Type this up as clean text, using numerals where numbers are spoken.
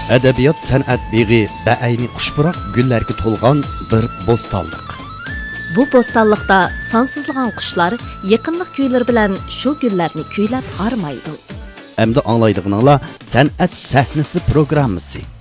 Adabiyot san'at beg'i ba'ayni xushpuroq gullarga to'lgan bir bo'stonliq. Bu bo'stonliqda sonsizlagan qushlar yaqinlik kuylar bilan shu gullarni kuylab harmaydi. Endi anglaydiganlar san'at sahnasi programmasi.